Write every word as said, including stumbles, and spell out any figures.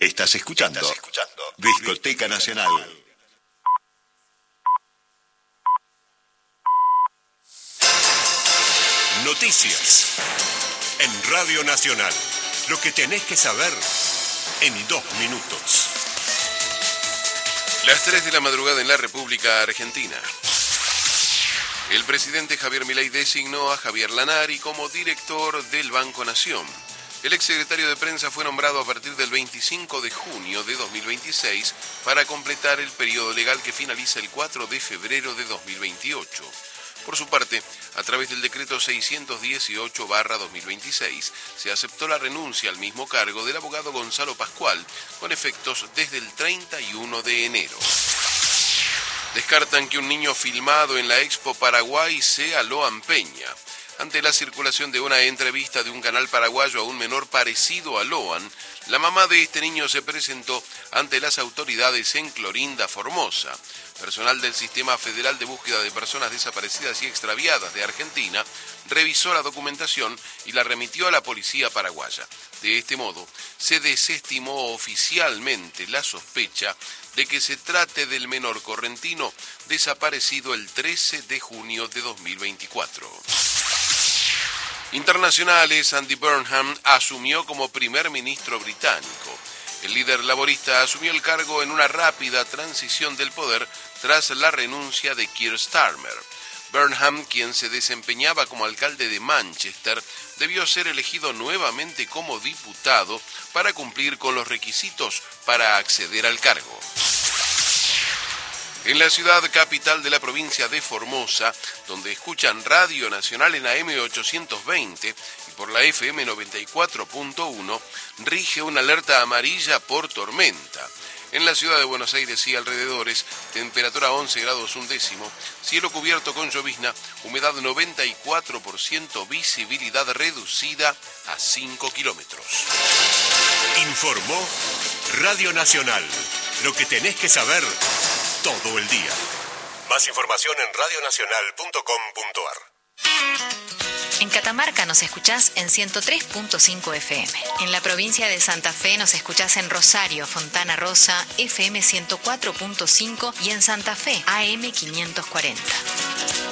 Estás escuchando, Estás escuchando Discoteca Nacional. Noticias en Radio Nacional. Lo que tenés que saber en dos minutos. Las tres de la madrugada en la República Argentina. El presidente Javier Milei designó a Javier Lanari como director del Banco Nación. El exsecretario de Prensa fue nombrado a partir del veinticinco de junio de dos mil veintiséis para completar el periodo legal que finaliza el cuatro de febrero de dos mil veintiocho. Por su parte, a través del decreto seiscientos dieciocho barra dos mil veintiséis, se aceptó la renuncia al mismo cargo del abogado Gonzalo Pascual, con efectos desde el treinta y uno de enero. Descartan que un niño filmado en la Expo Paraguay sea Loan Peña. Ante la circulación de una entrevista de un canal paraguayo a un menor parecido a Loan, la mamá de este niño se presentó ante las autoridades en Clorinda, Formosa. Personal del Sistema Federal de Búsqueda de Personas Desaparecidas y Extraviadas de Argentina revisó la documentación y la remitió a la policía paraguaya. De este modo, se desestimó oficialmente la sospecha de que se trate del menor correntino desaparecido el trece de junio de dos mil veinticuatro. Internacionales, Andy Burnham asumió como primer ministro británico. El líder laborista asumió el cargo en una rápida transición del poder tras la renuncia de Keir Starmer. Burnham, quien se desempeñaba como alcalde de Manchester, debió ser elegido nuevamente como diputado para cumplir con los requisitos para acceder al cargo. En la ciudad capital de la provincia de Formosa, donde escuchan Radio Nacional en A M ochocientos veinte y por la F M noventa y cuatro punto uno, rige una alerta amarilla por tormenta. En la ciudad de Buenos Aires y alrededores, temperatura once grados un décimo, cielo cubierto con llovizna, humedad noventa y cuatro por ciento, visibilidad reducida a cinco kilómetros. Informó Radio Nacional. Lo que tenés que saber todo el día. Más información en radio nacional punto com punto a r. En Catamarca nos escuchás en ciento tres punto cinco F M. En la provincia de Santa Fe nos escuchás en Rosario, Fontana Rosa, F M ciento cuatro punto cinco y en Santa Fe, A M quinientos cuarenta.